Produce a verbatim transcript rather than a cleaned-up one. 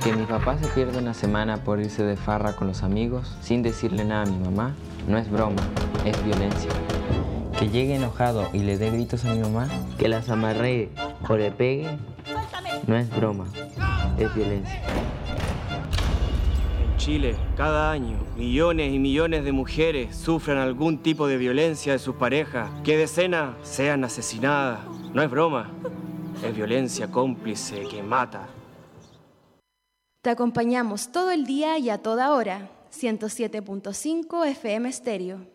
Que mi papá se pierda una semana por irse de farra con los amigos sin decirle nada a mi mamá no es broma, es violencia. Que llegue enojado y le dé gritos a mi mamá, que las amarree o le pegue, no es broma, es violencia. En Chile, cada año, millones y millones de mujeres sufren algún tipo de violencia de sus parejas, que decenas sean asesinadas. No es broma, es violencia cómplice que mata. Te acompañamos todo el día y a toda hora. ciento siete punto cinco F M Estéreo.